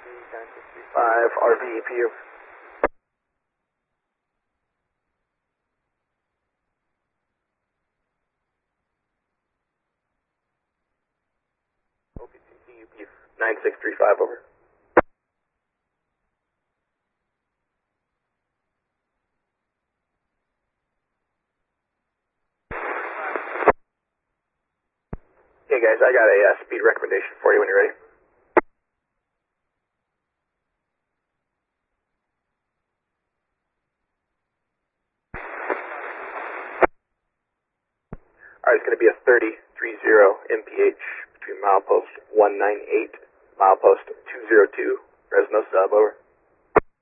5 RVEPU. OPTTUP 9635 over. Okay guys, I got a speed recommendation for you when you're ready. Alright, it's going to be a 3030 MPH between milepost 198, milepost 202, Fresno sub, over.